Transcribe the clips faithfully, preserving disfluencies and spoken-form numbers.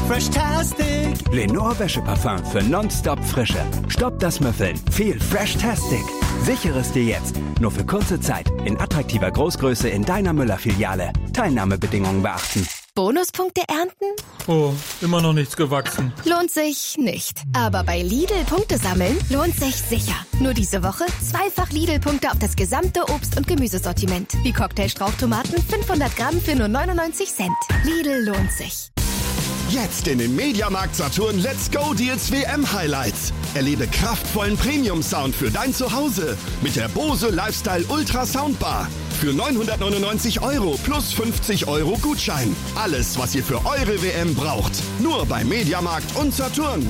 Freshtastic! Lenore Wäscheparfum für nonstop Frische. Stoppt das Müffeln. Viel Freshtastic. Sichere es dir jetzt. Nur für kurze Zeit. In attraktiver Großgröße in deiner Müller-Filiale. Teilnahmebedingungen beachten. Bonuspunkte ernten? Oh, immer noch nichts gewachsen. Lohnt sich nicht. Aber bei Lidl Punkte sammeln lohnt sich sicher. Nur diese Woche zweifach Lidl-Punkte auf das gesamte Obst- und Gemüsesortiment. Wie Cocktailstrauchtomaten fünfhundert Gramm für nur neunundneunzig Cent. Lidl lohnt sich. Jetzt in den Mediamarkt Saturn Let's Go Deals W M Highlights. Erlebe kraftvollen Premium-Sound für dein Zuhause mit der Bose Lifestyle Ultra Soundbar. Für neunhundertneunundneunzig Euro plus fünfzig Euro Gutschein. Alles, was ihr für eure W M braucht. Nur bei Mediamarkt und Saturn.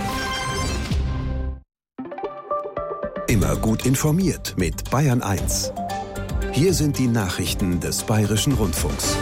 Immer gut informiert mit Bayern eins. Hier sind die Nachrichten des Bayerischen Rundfunks.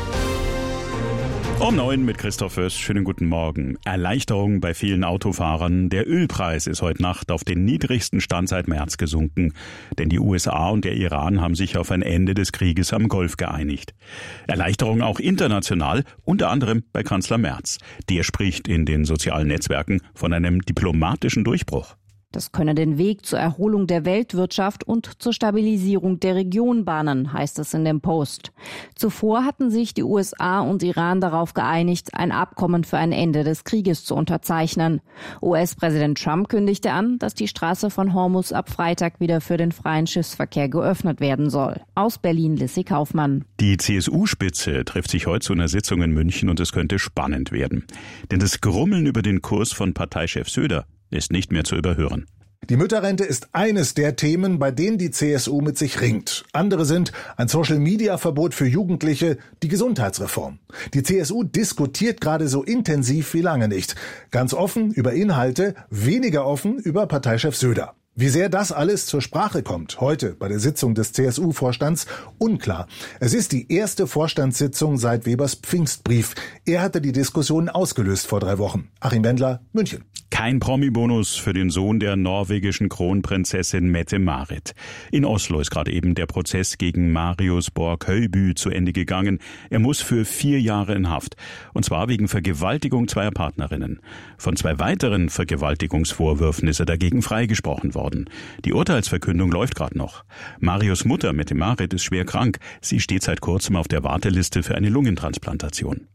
Um neun mit Christoph Fürst. Schönen guten Morgen. Erleichterung bei vielen Autofahrern. Der Ölpreis ist heute Nacht auf den niedrigsten Stand seit März gesunken. Denn die U S A und der Iran haben sich auf ein Ende des Krieges am Golf geeinigt. Erleichterung auch international, unter anderem bei Kanzler Merz. Der spricht in den sozialen Netzwerken von einem diplomatischen Durchbruch. Das könne den Weg zur Erholung der Weltwirtschaft und zur Stabilisierung der Region bahnen, heißt es in dem Post. Zuvor hatten sich die U S A und Iran darauf geeinigt, ein Abkommen für ein Ende des Krieges zu unterzeichnen. U S-Präsident Trump kündigte an, dass die Straße von Hormuz ab Freitag wieder für den freien Schiffsverkehr geöffnet werden soll. Aus Berlin Lissy Kaufmann. Die C S U-Spitze trifft sich heute zu einer Sitzung in München und es könnte spannend werden. Denn das Grummeln über den Kurs von Parteichef Söder ist nicht mehr zu überhören. Die Mütterrente ist eines der Themen, bei denen die C S U mit sich ringt. Andere sind ein Social-Media-Verbot für Jugendliche, die Gesundheitsreform. Die C S U diskutiert gerade so intensiv wie lange nicht. Ganz offen über Inhalte, weniger offen über Parteichef Söder. Wie sehr das alles zur Sprache kommt, heute bei der Sitzung des C S U-Vorstands, unklar. Es ist die erste Vorstandssitzung seit Webers Pfingstbrief. Er hatte die Diskussion ausgelöst vor drei Wochen. Achim Wendler, München. Kein Promi-Bonus für den Sohn der norwegischen Kronprinzessin Mette-Marit. In Oslo ist gerade eben der Prozess gegen Marius Borg-Høiby zu Ende gegangen. Er muss für vier Jahre in Haft. Und zwar wegen Vergewaltigung zweier Partnerinnen. Von zwei weiteren Vergewaltigungsvorwürfen ist er dagegen freigesprochen worden. Die Urteilsverkündung läuft gerade noch. Marius' Mutter Mette-Marit ist schwer krank. Sie steht seit kurzem auf der Warteliste für eine Lungentransplantation.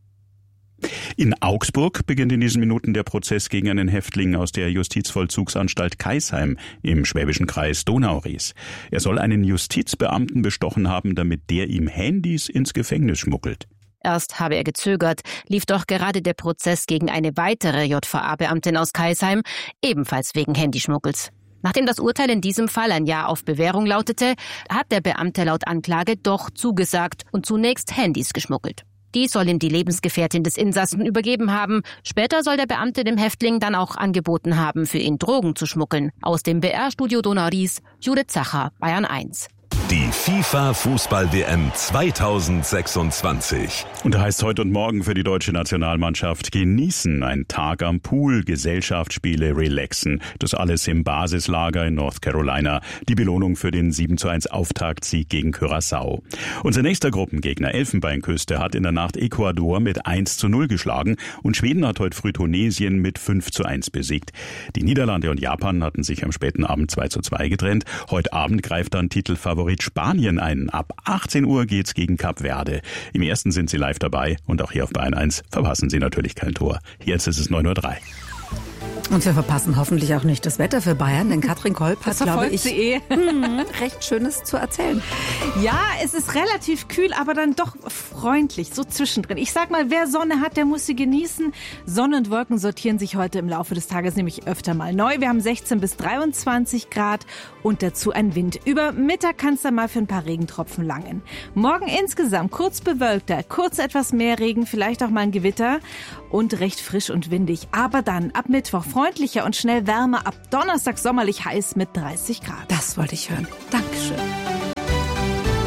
In Augsburg beginnt in diesen Minuten der Prozess gegen einen Häftling aus der Justizvollzugsanstalt Kaisheim im schwäbischen Kreis Donauries. Er soll einen Justizbeamten bestochen haben, damit der ihm Handys ins Gefängnis schmuggelt. Erst habe er gezögert, lief doch gerade der Prozess gegen eine weitere J V A-Beamtin aus Kaisheim, ebenfalls wegen Handyschmuggels. Nachdem das Urteil in diesem Fall ein Jahr auf Bewährung lautete, hat der Beamte laut Anklage doch zugesagt und zunächst Handys geschmuggelt. Die soll ihm die Lebensgefährtin des Insassen übergeben haben. Später soll der Beamte dem Häftling dann auch angeboten haben, für ihn Drogen zu schmuggeln. Aus dem B R-Studio Donauries, Judith Zacher, Bayern eins. Die FIFA-Fußball-W M zweitausendsechsundzwanzig. Und da heißt heute und morgen für die deutsche Nationalmannschaft genießen. Ein Tag am Pool, Gesellschaftsspiele, relaxen. Das alles im Basislager in North Carolina. Die Belohnung für den sieben zu eins Auftaktsieg gegen Curaçao. Unser nächster Gruppengegner Elfenbeinküste hat in der Nacht Ecuador mit eins zu null geschlagen und Schweden hat heute früh Tunesien mit fünf zu eins besiegt. Die Niederlande und Japan hatten sich am späten Abend zwei zu zwei getrennt. Heute Abend greift dann Titelfavorit Spanien ein. Ab achtzehn Uhr geht's gegen Kap Verde. Im ersten sind sie live dabei und auch hier auf Bayern eins verpassen sie natürlich kein Tor. Jetzt ist es neun Uhr drei. Und wir verpassen hoffentlich auch nicht das Wetter für Bayern, denn Katrin Kolb hat, glaube ich, eh. mh, recht Schönes zu erzählen. Ja, es ist relativ kühl, aber dann doch freundlich, so zwischendrin. Ich sag mal, wer Sonne hat, der muss sie genießen. Sonne und Wolken sortieren sich heute im Laufe des Tages nämlich öfter mal neu. Wir haben sechzehn bis dreiundzwanzig Grad und dazu ein Wind. Über Mittag kann es dann mal für ein paar Regentropfen langen. Morgen insgesamt kurz bewölkter, kurz etwas mehr Regen, vielleicht auch mal ein Gewitter und recht frisch und windig. Aber dann ab Mittwoch freundlicher und schnell wärmer, ab Donnerstag sommerlich heiß mit dreißig Grad. Das wollte ich hören. Dankeschön.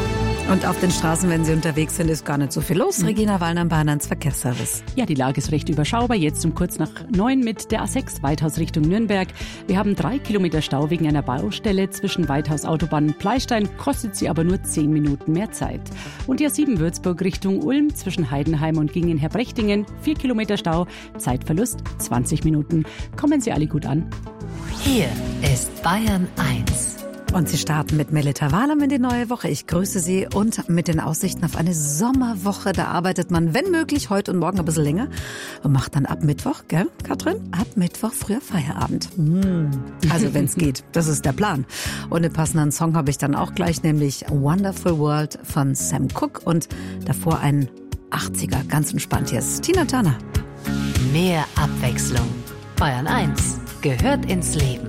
Und auf den Straßen, wenn Sie unterwegs sind, ist gar nicht so viel los. Regina Wallner am Bahn ans Verkehrsservice. Ja, die Lage ist recht überschaubar. Jetzt um kurz nach neun mit der A sechs Weithaus Richtung Nürnberg. Wir haben drei Kilometer Stau wegen einer Baustelle zwischen Weithaus Autobahn und Pleistein. Kostet sie aber nur zehn Minuten mehr Zeit. Und die A sieben Würzburg Richtung Ulm zwischen Heidenheim und Gingen-Herbrechtingen. vier Kilometer Stau, Zeitverlust zwanzig Minuten. Kommen Sie alle gut an. Hier ist Bayern eins. Und Sie starten mit Melita Wahlem in die neue Woche. Ich grüße Sie und mit den Aussichten auf eine Sommerwoche. Da arbeitet man, wenn möglich, heute und morgen ein bisschen länger und macht dann ab Mittwoch, gell, Katrin? Ab Mittwoch früher Feierabend. Hm. Also wenn es geht. Das ist der Plan. Und einen passenden Song habe ich dann auch gleich, nämlich Wonderful World von Sam Cooke und davor ein achtziger, ganz entspannt. Hier ist Tina Turner. Mehr Abwechslung. Bayern eins gehört ins Leben.